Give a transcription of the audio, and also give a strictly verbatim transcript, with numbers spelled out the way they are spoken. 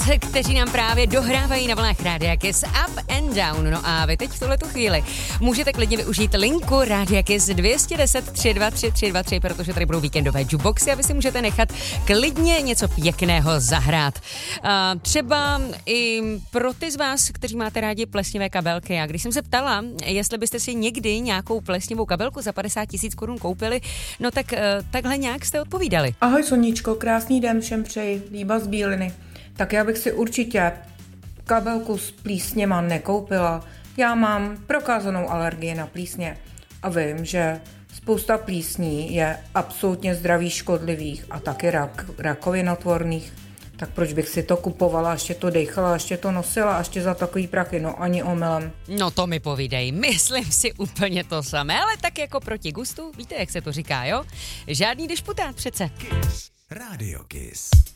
kteří nám právě dohrávají na vlnách Rádia Kiss Up and Down. No a vy teď v tuhletu chvíli můžete klidně využít linku Rádia Kiss dvě stě deset tři dva tři tři dva tři, protože tady budou víkendové jukeboxy a vy si můžete nechat klidně něco pěkného zahrát. A třeba i pro ty z vás, kteří máte rádi plesnivé kabelky. A když jsem se ptala, jestli byste si někdy nějakou plesnivou kabelku za padesát tisíc korun koupili, no tak takhle nějak jste odpovídali. Ahoj Soníčko, krásný den všem přeji, Líba z Bíliny. Tak já bych si určitě kabelku s plísněma nekoupila. Já mám prokázanou alergii na plísně a vím, že spousta plísní je absolutně zdraví škodlivých a taky rak, rakovinotvorných. Tak proč bych si to kupovala, ještě to dejchala, ještě to nosila, ještě za takový prachy, no ani omylem. No to mi povídej, myslím si úplně to samé, ale tak jako proti gustu, víte, jak se to říká, jo? Žádný disputát přece. Kiss. Radio Kiss.